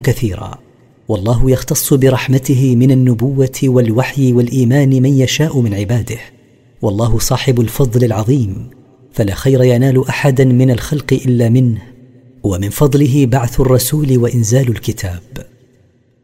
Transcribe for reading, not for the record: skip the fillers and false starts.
كثيرا، والله يختص برحمته من النبوة والوحي والإيمان من يشاء من عباده، والله صاحب الفضل العظيم، فلا خير ينال أحدا من الخلق إلا منه، ومن فضله بعث الرسول وإنزال الكتاب.